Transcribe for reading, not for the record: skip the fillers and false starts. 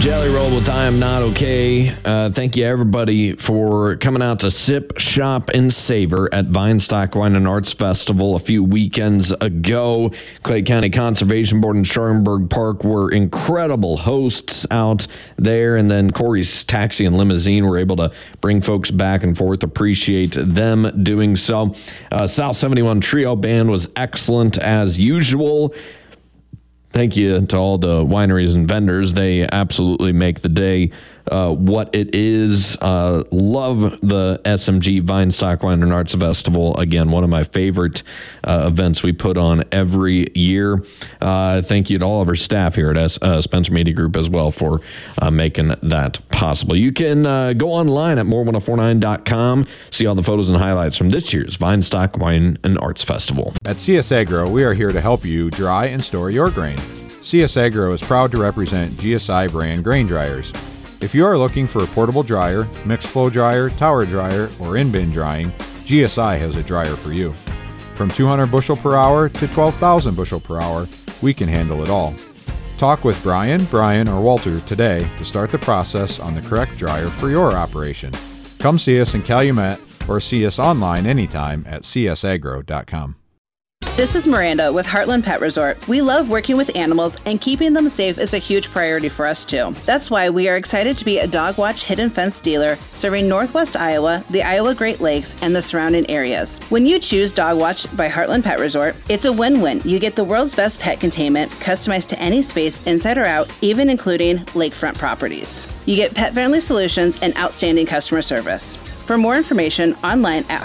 Jelly Roll with I Am Not Okay. Thank you, everybody, for coming out to Sip, Shop, and Savor at Vinestock Wine and Arts Festival a few weekends ago. Clay County Conservation Board and Schaumburg Park were incredible hosts out there, and then Corey's Taxi and Limousine were able to bring folks back and forth. Appreciate them doing so. South 71 Trio Band was excellent as usual. Thank you to all the wineries and vendors. They absolutely make the day what it is. Love the SMG Vinestock Wine and Arts Festival. Again, one of my favorite events we put on every year. Thank you to all of our staff here at Spencer Media Group as well for making that possible. You can go online at more1049.com, see all the photos and highlights from this year's Vinestock Wine and Arts Festival. At CS Agro, we are here to help you dry and store your grain. CS Agro is proud to represent GSI brand grain dryers. If you are looking for a portable dryer, mixed flow dryer, tower dryer, or in-bin drying, GSI has a dryer for you. From 200 bushel per hour to 12,000 bushel per hour, we can handle it all. Talk with Brian, or Walter today to start the process on the correct dryer for your operation. Come see us in Calumet or see us online anytime at csagro.com. This is Miranda with Heartland Pet Resort. We love working with animals, and keeping them safe is a huge priority for us too. That's why we are excited to be a Dog Watch Hidden Fence dealer serving Northwest Iowa, the Iowa Great Lakes, and the surrounding areas. When you choose Dog Watch by Heartland Pet Resort, it's a win-win. You get the world's best pet containment, customized to any space inside or out, even including lakefront properties. You get pet-friendly solutions and outstanding customer service. For more information, online at